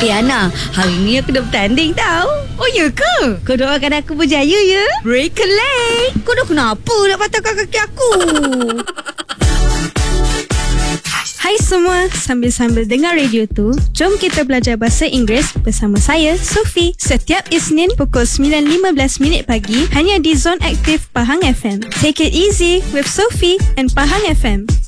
Ana, hari ni aku dah bertanding tau. Oh ya ke? Kau doakan aku berjaya ya. Break a leg. Kau dah kenapa nak patahkan kaki aku? Hai semua, sambil-sambil dengar radio tu, jom kita belajar bahasa Inggeris bersama saya, Sophie. Setiap Isnin pukul 9.15 pagi hanya di Zone Aktif Pahang FM. Take it easy with Sophie and Pahang FM.